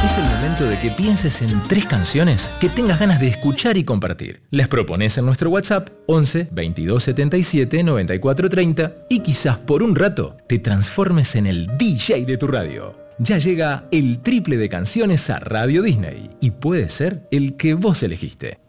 Es el momento de que pienses en 3 canciones que tengas ganas de escuchar y compartir. Las propones en nuestro WhatsApp 11 22 77 94 30 y quizás por un rato te transformes en el DJ de tu radio. Ya llega el triple de canciones a Radio Disney y puede ser el que vos elegiste.